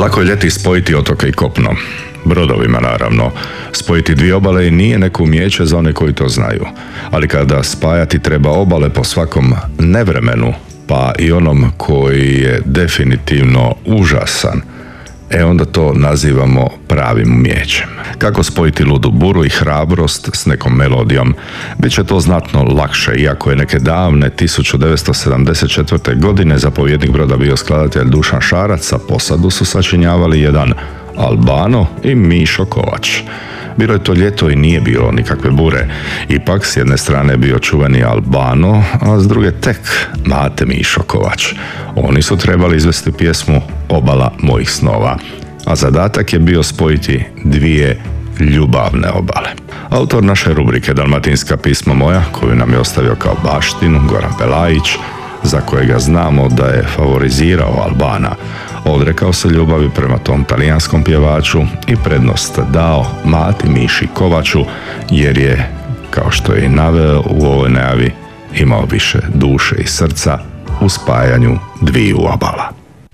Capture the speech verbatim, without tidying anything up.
Lako je ljeti spojiti otoke i kopno. Brodovima, naravno. Spojiti dvije obale i nije neko umijeće za one koji to znaju. Ali kada spajati treba obale po svakom nevremenu, pa i onom koji je definitivno užasan, e onda to nazivamo pravim umijećem. Kako spojiti ludu buru i hrabrost s nekom melodijom? Biće to znatno lakše, iako je neke davne tisuću devetsto sedamdeset četvrte. godine zapovjednik broda bio skladatelj Dušan Šarac, a posadu su sačinjavali jedan Albano i Mišo Kovač. Bilo je to ljeto i nije bilo nikakve bure. Ipak, s jedne strane je bio čuveni Albano, a s druge tek Mate Mišo Kovač. Oni su trebali izvesti pjesmu Obala mojih snova, a zadatak je bio spojiti dvije ljubavne obale. Autor naše rubrike Dalmatinska pisma moja, koju nam je ostavio kao baštinu, Goran Pelajić, za kojega znamo da je favorizirao Albana, odrekao se ljubavi prema tom talijanskom pjevaču i prednost dao Mati Miši Kovaču, jer je, kao što je i naveo u ovoj najavi, imao više duše i srca u spajanju dviju obala.